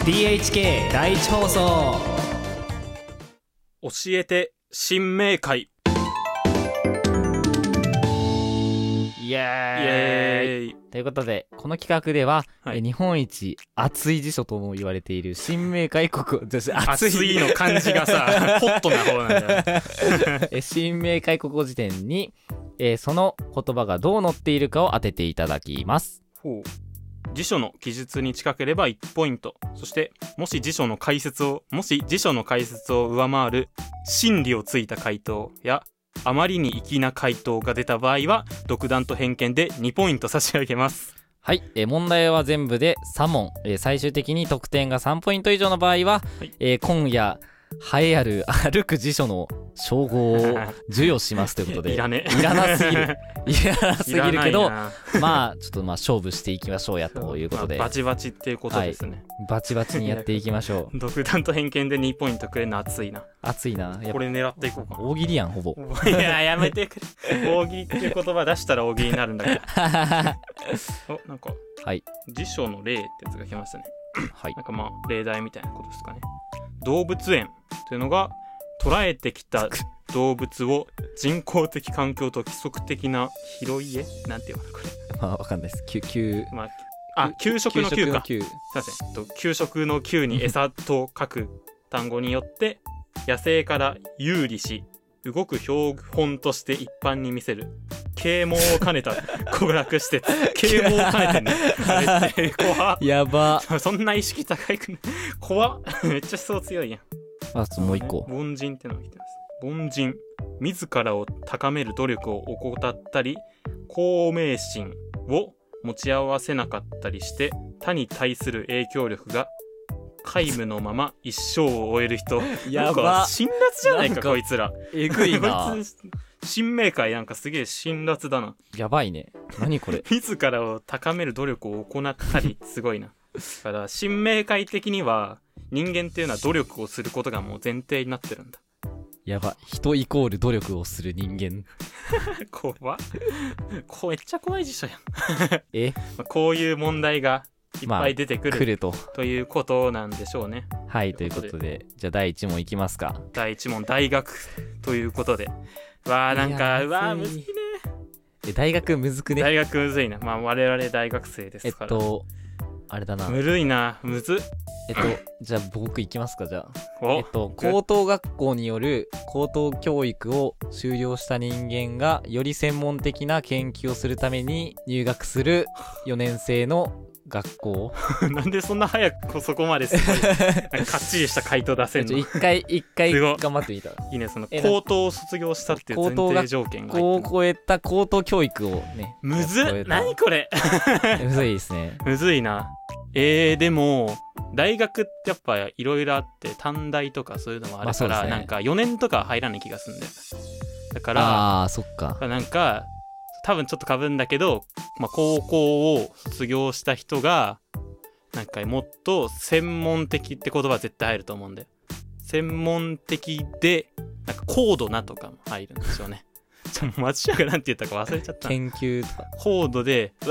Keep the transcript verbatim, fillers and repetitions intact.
ディーエイチケー 第一放送教えて新明会。 イエーイ、 イエーイということでこの企画では、 はい、 え日本一熱い辞書とも言われている新明解国熱いの漢字がさホットな方なんだよえ新明解国語辞典に、えーその言葉がどう載っているかを当てていただきます。 ほう。辞書の記述に近ければいちポイント。そしてもし辞書の解説をもし辞書の解説を上回る真理をついた回答やあまりに粋な回答が出た場合は独断と偏見でにポイント差し上げます。 はい、えー問題は全部でさん問、えー最終的に得点がさんポイント以上の場合は、 はいえー今夜栄えある歩く辞書の称号を授与しますということでいらねいらなすぎるいらなすぎるけどいらないなまあちょっとまあ勝負していきましょうやということで、 まあバチバチっていうことですね、 バチバチにやっていきましょう。 独断と偏見でにポイントくれるの熱いな。 熱いな。やっぱこれ狙っていこうか大喜利やんほぼ。 いややめてくれ。大喜利っていう言葉出したら大喜利になるんだけどおなんかはい辞書の例ってやつが来ましたねはいなんかまあ例題みたいなことですかね。動物園というのが捉えてきた動物を人工的環境と規則的な広い家なんていうのこれまあわかんないです。きゅきゅまああ給食の給か給すいませんと給食の給に餌と書く単語によって野生から有利し動く標本として一般に見せる啓蒙を兼ねた娯楽施設。啓蒙を兼ねてんねあれって怖っやば。 そんな意識高いくない怖っめっちゃ思想強いやん。 あともう一個。 凡人ってのが来てます。凡人、自らを高める努力を怠ったり高名心を持ち合わせなかったりして他に対する影響力が皆無のまま一生を終える人。 やば。 なんか辛辣じゃないかこいつら。 えぐいな。 こいつ新明会なんかすげえ辛辣だな。 やばいね。何これ。 自らを高める努力を行ったりすごいな。だから新明会的には人間っていうのは努力をすることがもう前提になってるんだ。 やば。人イコール努力をする人間。 怖っ。こうめっちゃ怖い辞書やん。 えまあこういう問題がいっぱい出てくる、 来ると。 ということなんでしょうね。 はいということでじゃあだいいち問いきますか。 だいいち問大学ということで。わーなんかうわーむずいね。 え大学むずくね。 大学むずいな。まあ我々大学生ですえっから。 とあれだな。 むずいな。むずっ。 えっとじゃあ僕いきますか。じゃあおえっと高等学校による高等教育を修了した人間がより専門的な研究をするために入学するよねん生の学校。 なんでそんな早くそこまですごいなんかかっちりした回答出せんの。 ちょ一回一回すごい頑張ってみた。 いいね。そのえ高等を卒業したっていう前提条件が入ってる。 高校を超えた高等教育をね。 むずっ。 超えた何これむずいですね。 むずいな。えー、でも大学ってやっぱいろいろあって短大とかそういうのもあるから、 まあそうですねなんかよねんとか入らない気がするんだよ。だからああそっか。 なんか多分ちょっとかぶんだけど、まあ、高校を卒業した人がなんかもっと専門的って言葉は絶対入ると思うんだよ。専門的でなんか高度なとかも入るんですよね。ちょっと松島がなんて言ったか忘れちゃった。 研究とか高度で